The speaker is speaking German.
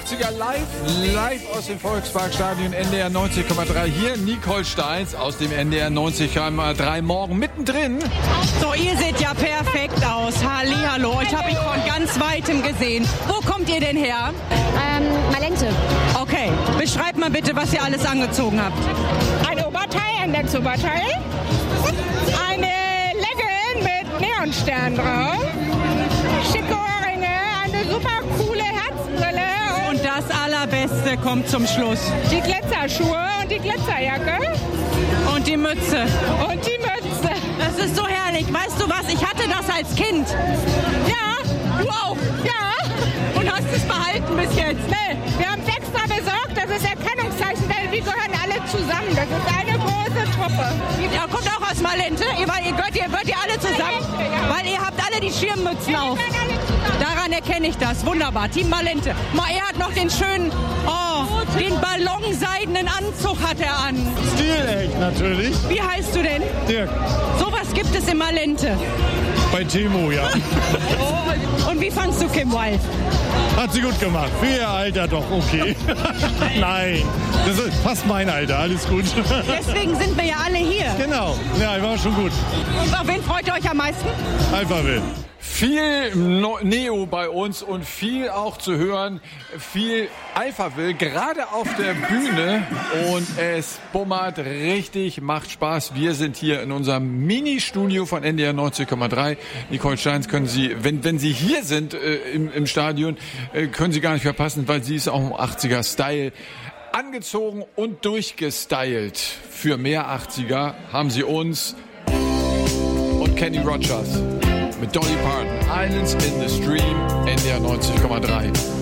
80er live aus dem Volksparkstadion NDR 90,3. Hier Nicole Steins aus dem NDR 90,3 morgen mittendrin. So, ihr seht ja perfekt aus. Hallihallo, euch habe ich von ganz weitem gesehen. Wo kommt ihr denn her? Malente. Okay, beschreibt mal bitte, was ihr alles angezogen habt. Ein Oberteil, ein Netzoberteil, eine Legging mit Neonstern drauf, schicke Ohrringe, eine super coole Herzbrille Und das Allerbeste kommt zum Schluss. die Glitzerschuhe und die Glitzerjacke Und die Mütze. und die Mütze. Das ist so herrlich. Weißt du was? Ich hatte das als Kind. Ja, Du auch. ja. Und hast es behalten bis jetzt. Nee, wir haben es extra besorgt, das ist Erkennungszeichen, weil wir gehören alle zusammen. Das ist eine große Truppe. Ihr kommt auch aus Malente. Ihr gehört ihr alle zusammen. Weil ihr habt alle die Schirmmützen auf. Daran erkenne ich das. Wunderbar. Team Malente. Er hat noch den schönen, den ballonseidenen Anzug hat er an. Stilecht natürlich. Wie heißt du denn? Dirk. Sowas gibt es in Malente. Bei Timo, ja. Und wie fandst du Kim Wilde? Hat sie gut gemacht. Für ihr Alter doch okay. Nein, das ist fast mein Alter. Alles gut. Deswegen sind wir ja alle hier. Genau. Ja, war schon gut. Und auf wen freut ihr euch am meisten? Einfach will. Viel Neo bei uns und viel auch zu hören, viel Alphaville, gerade auf der Bühne und es bummert richtig, macht Spaß. Wir sind hier in unserem Mini-Studio von NDR 90,3. Nicole Steins können Sie, wenn Sie hier sind im Stadion, können Sie gar nicht verpassen, weil sie ist auch im 80er-Style. Angezogen und durchgestylt. Für mehr 80er haben Sie uns und Kenny Rogers mit Dolly Parton, Islands in the Stream, NDR 90,3.